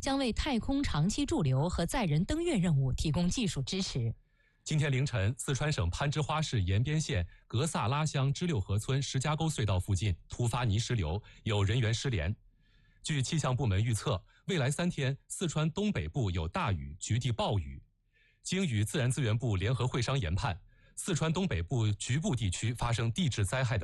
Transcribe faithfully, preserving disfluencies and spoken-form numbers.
将为太空长期驻留和载人登月任务提供技术支持。 今天凌晨，四川省攀枝花市延边县格萨拉乡支六河村石家沟隧道附近突发泥石流，有人员失联。据气象部门预测，未来三天四川东北部有大雨，局地暴雨。经与自然资源部联合会商研判，四川东北部局部地区发生地质灾害的